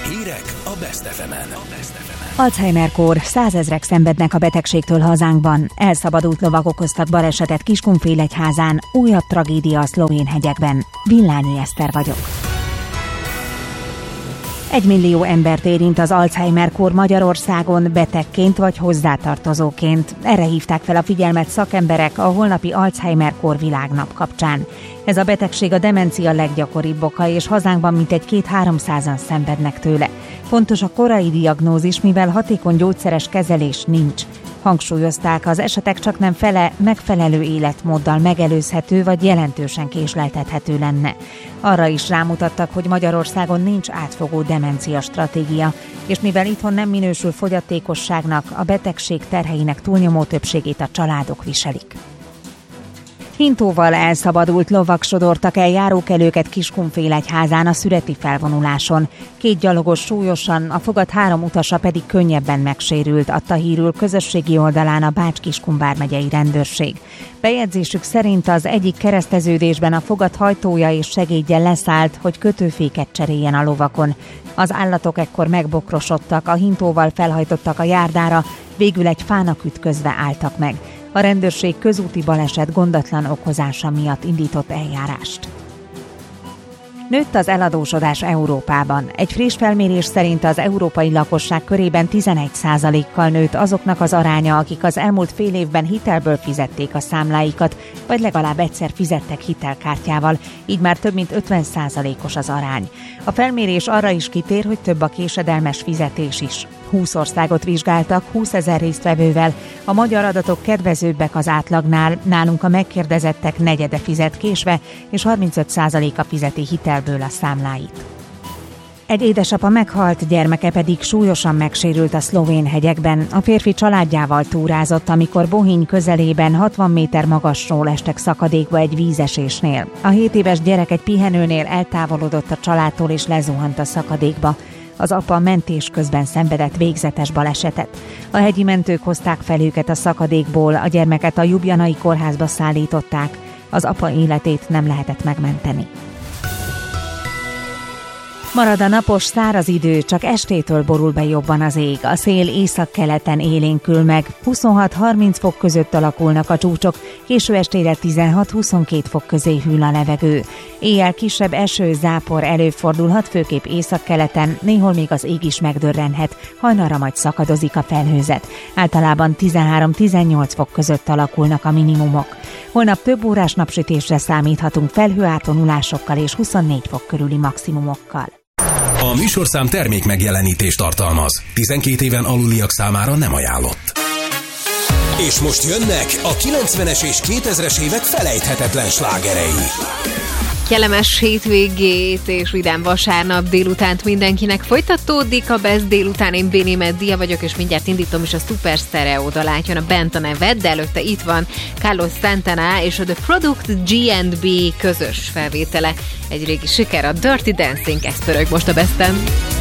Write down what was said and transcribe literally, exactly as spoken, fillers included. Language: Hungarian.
Hírek a Best ef emen. Alzheimer-kór, százezrek szenvednek a betegségtől hazánkban. Elszabadult lovak okoztak balesetet Kiskunfélegyházán, újabb tragédia a szlovén hegyekben. Villányi Eszter vagyok. Egy millió embert érint az Alzheimer-kór Magyarországon betegként vagy hozzátartozóként. Erre hívták fel a figyelmet szakemberek a holnapi Alzheimer-kór világnap kapcsán. Ez a betegség a demencia leggyakoribb oka, és hazánkban mintegy két-háromszázan szenvednek tőle. Fontos a korai diagnózis, mivel hatékony gyógyszeres kezelés nincs. Hangsúlyozták, az esetek csaknem fele megfelelő életmóddal megelőzhető vagy jelentősen késleltethető lenne. Arra is rámutattak, hogy Magyarországon nincs átfogó demencia stratégia, és mivel itthon nem minősül fogyatékosságnak, a betegség terheinek túlnyomó többségét a családok viselik. Hintóval elszabadult lovak sodortak el járókelőket Kiskunfélegyházán a szüreti felvonuláson. Két gyalogos súlyosan, a fogat három utasa pedig könnyebben megsérült, adta hírül közösségi oldalán a Bács-Kiskun vármegyei rendőrség. Bejegyzésük szerint az egyik kereszteződésben a fogat hajtója és segédje leszállt, hogy kötőféket cseréljen a lovakon. Az állatok ekkor megbokrosodtak, a hintóval felhajtottak a járdára, végül egy fának ütközve álltak meg. A rendőrség közúti baleset gondatlan okozása miatt indított eljárást. Nőtt az eladósodás Európában. Egy friss felmérés szerint az európai lakosság körében tizenegy százalékkal nőtt azoknak az aránya, akik az elmúlt fél évben hitelből fizették a számláikat, vagy legalább egyszer fizettek hitelkártyával, így már több mint ötven százalékos az arány. A felmérés arra is kitér, hogy több a késedelmes fizetés is. húsz országot vizsgáltak húszezer résztvevővel, a magyar adatok kedvezőbbek az átlagnál, nálunk a megkérdezettek negyede fizet késve, és harmincöt százaléka fizeti hitelből a számláit. Egy édesapa meghalt, gyermeke pedig súlyosan megsérült a szlovén hegyekben. A férfi családjával túrázott, amikor Bohinj közelében hatvan méter magasról estek szakadékba egy vízesésnél. A hét éves gyerek egy pihenőnél eltávolodott a családtól és lezuhant a szakadékba. Az apa mentés közben szenvedett végzetes balesetet. A hegyi mentők hozták fel őket a szakadékból, a gyermeket a Ljubljanai kórházba szállították. Az apa életét nem lehetett megmenteni. Marad a napos, száraz idő, csak estétől borul be jobban az ég. A szél északkeleten élénkül meg, huszonhat-harminc fok között alakulnak a csúcsok, késő estére tizenhat-huszonkét fok közé hűl a levegő. Éjjel kisebb eső, zápor előfordulhat, főképp északkeleten, néhol még az ég is megdörrenhet, hajnalra majd szakadozik a felhőzet. Általában tizenhárom-tizennyolc fok között alakulnak a minimumok. Holnap több órás napsütésre számíthatunk felhőátonulásokkal és huszonnégy fok körüli maximumokkal. A műsorszám termék megjelenítést tartalmaz. tizenkét éven aluliak számára nem ajánlott. És most jönnek a kilencvenes és kétezres évek felejthetetlen slágerei. Kellemes hétvégét és vidám vasárnap délutánt mindenkinek. Folytatódik a Best délután, én Béni Meddia vagyok, és mindjárt indítom is a Super Stereo dalát, jön a Bent a neved, de előtte itt van Carlos Santana és a The Product G and B közös felvétele. Egy régi siker, a Dirty Dancing, ez pörög most a Besten.